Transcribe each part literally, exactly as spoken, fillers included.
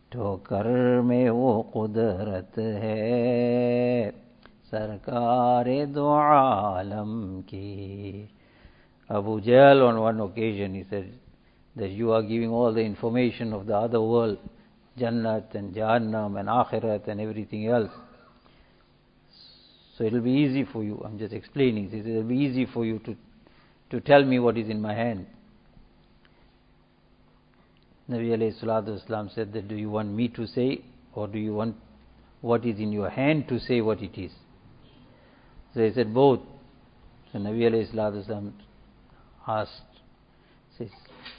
ठोकर में वो कुदरत है सरकार दो आलम की. Abu Jahl on one occasion he said that you are giving all the information of the other world, Jannat and Jahannam and Akhirat and everything else. So it will be easy for you. I'm just explaining. It will be easy for you to, to tell me what is in my hand. Nabi alayhi salatu wasalam said that, do you want me to say or do you want what is in your hand to say what it is? So he said both. So Nabi alayhi salatu wasalam asked, says,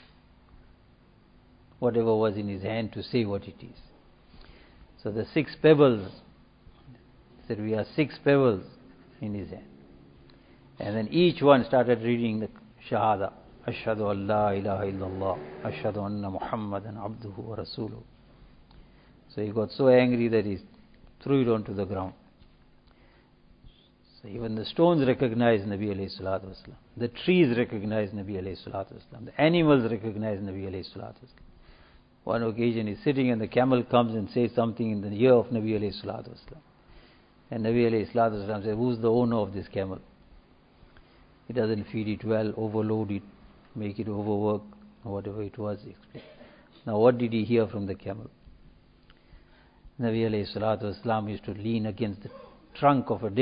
whatever was in his hand to say what it is. So the six pebbles, he said we are six pebbles in his hand. And then each one started reading the Shahada. Ashhadu an la ilaha illallah, Ashhadu anna Muhammadan abduhu wa rasuluhu. So he got so angry that he threw it onto the ground. So even the stones recognized Nabi alayhi salatu wasalam. The trees recognized Nabi alayhi salatu wasalam. The animals recognized Nabi alayhi salatu wasalam. One occasion he's sitting and the camel comes and says something in the ear of Nabi alayhi salatu wasalam. And Nabi alayhi salatu wasalam says, who's the owner of this camel? He doesn't feed it well, overload it, make it overwork, or whatever it was. Now what did he hear from the camel? Nabi alayhi salatu wasalam used to lean against the trunk of a